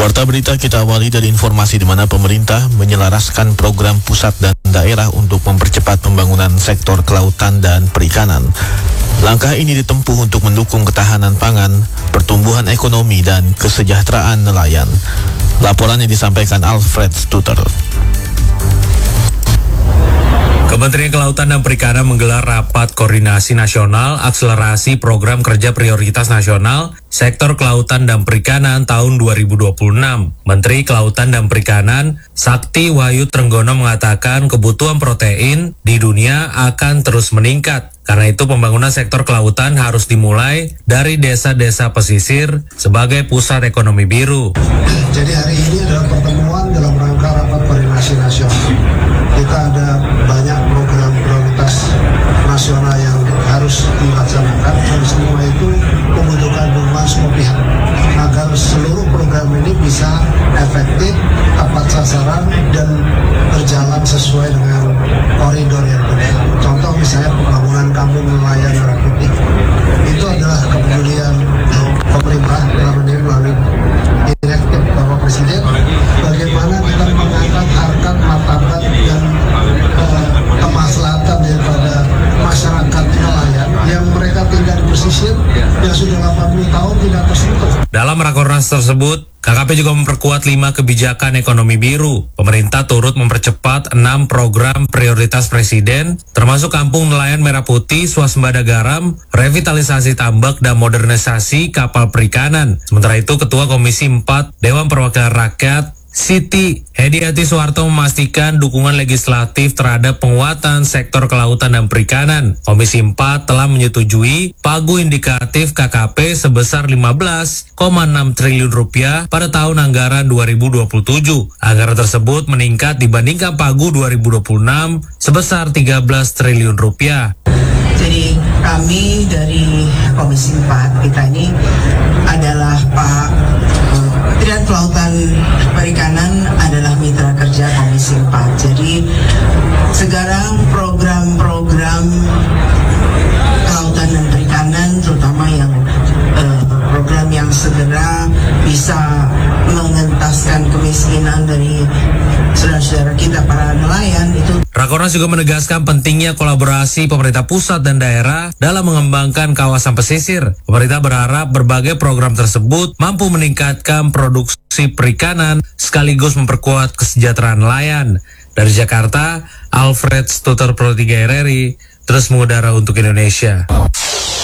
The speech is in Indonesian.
Warta berita kita awali dari informasi di mana pemerintah menyelaraskan program pusat dan daerah untuk mempercepat pembangunan sektor kelautan dan perikanan. Langkah ini ditempuh untuk mendukung ketahanan pangan, pertumbuhan ekonomi dan kesejahteraan nelayan. Laporannya disampaikan Alfred Stuter. Kementerian Kelautan dan Perikanan menggelar rapat koordinasi nasional akselerasi program kerja prioritas nasional sektor kelautan dan perikanan tahun 2026. Menteri Kelautan dan Perikanan Sakti Wahyu Trenggono mengatakan kebutuhan protein di dunia akan terus meningkat. Karena itu pembangunan sektor kelautan harus dimulai dari desa-desa pesisir sebagai pusat ekonomi biru. Jadi hari ini adalah pertemuan dalam rangka rapat koordinasi nasional. Kita ada banyak program prioritas nasional yang harus dilaksanakan dan semua itu membutuhkan dukungan semua pihak agar seluruh program ini bisa efektif, tepat sasaran dan berjalan sesuai dengan koridor yang benar. Contoh misalnya pembangunan kampung nelayan Merah Putih itu adalah kepedulian pemerintah dalam melalui direktif Bapak Presiden bagaimana kita mengangkat harkat martabat dan kemaslahatan daripada masyarakat nelayan yang mereka tinggal di pesisir yang sudah 80 tahun tidak tersentuh. Dalam rakornas tersebut, KKP juga memperkuat 5 kebijakan ekonomi biru. Pemerintah turut mempercepat 6 program prioritas Presiden, termasuk Kampung Nelayan Merah Putih, swasembada garam, revitalisasi tambak, dan modernisasi kapal perikanan. Sementara itu, Ketua Komisi 4 Dewan Perwakilan Rakyat Siti Hediati Soeharto memastikan dukungan legislatif terhadap penguatan sektor kelautan dan perikanan. Komisi 4 telah menyetujui pagu indikatif KKP sebesar 15,6 triliun rupiah pada tahun anggaran 2027. Anggaran tersebut meningkat dibandingkan pagu 2026 sebesar 13 triliun rupiah. Jadi kami dari Komisi 4 kita ini adalah Kementerian Kelautan Perikanan adalah mitra kerja Komisi 4. Jadi sekarang program-program kelautan dan perikanan terutama yang program yang segera bisa mengentaskan kemiskinan dari saudara-saudara kita para nelayan itu. Rakornas juga menegaskan pentingnya kolaborasi pemerintah pusat dan daerah dalam mengembangkan kawasan pesisir. Pemerintah berharap berbagai program tersebut mampu meningkatkan produksi perikanan sekaligus memperkuat kesejahteraan nelayan. Dari Jakarta, Alfred Stuter Pro 3 RRI terus mengudara untuk Indonesia.